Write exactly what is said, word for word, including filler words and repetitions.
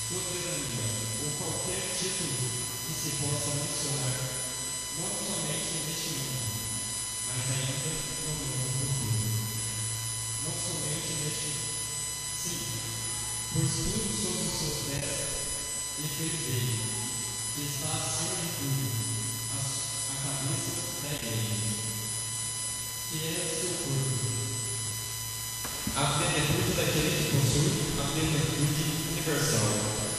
soberania ou qualquer título que se possa mencionar, não somente neste mundo, mas ainda no mundo futuro. Não somente neste, sim, pois tudo sob os seus pés e fez dele, que está acima de tudo, a, a cabeça da igreja, que é o seu corpo, a plenitude daquele que possui a plenitude universal.